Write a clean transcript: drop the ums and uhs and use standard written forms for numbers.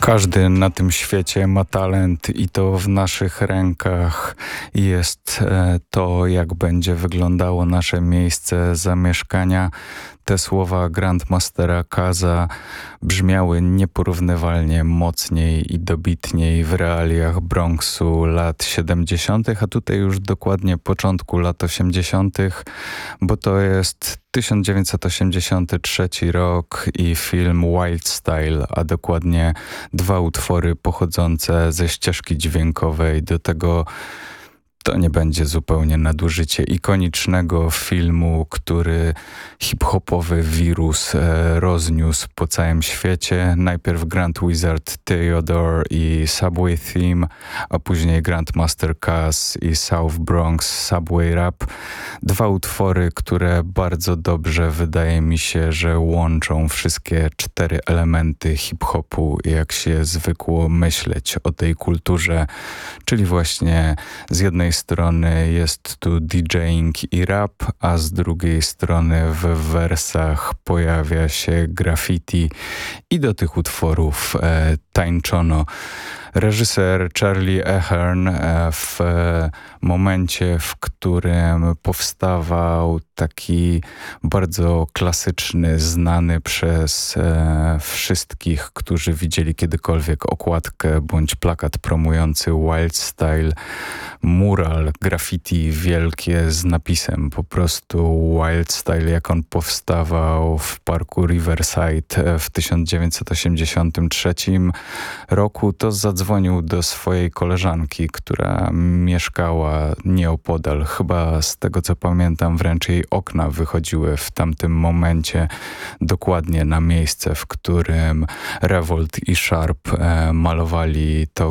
Każdy na tym świecie ma talent i to w naszych rękach jest to, jak będzie wyglądało nasze miejsce zamieszkania. Te słowa Grandmastera Kaza brzmiały nieporównywalnie mocniej i dobitniej w realiach Bronxu lat 70., a tutaj już dokładnie początku lat 80., bo to jest 1983 rok i film Wild Style, a dokładnie dwa utwory pochodzące ze ścieżki dźwiękowej. Do tego to nie będzie zupełnie nadużycie ikonicznego filmu, który hip-hopowy wirus rozniósł po całym świecie. Najpierw Grand Wizard Theodore i Subway Theme, a później Grandmaster Caz i South Bronx Subway Rap. Dwa utwory, które bardzo dobrze, wydaje mi się, że łączą wszystkie cztery elementy hip-hopu, jak się zwykło myśleć o tej kulturze, czyli właśnie z jednej strony jest tu DJing i rap, a z drugiej strony w wersach pojawia się graffiti i do tych utworów tańczono. Reżyser Charlie Ahern w momencie, w którym powstawał taki bardzo klasyczny, znany przez wszystkich, którzy widzieli kiedykolwiek okładkę bądź plakat promujący Wild Style, mural, graffiti wielkie z napisem po prostu Wild Style, jak on powstawał w parku Riverside w 1983 roku, to zadzwonił do swojej koleżanki, która mieszkała nieopodal. Chyba z tego co pamiętam, wręcz jej okna wychodziły w tamtym momencie dokładnie na miejsce, w którym Revolt i Sharp malowali to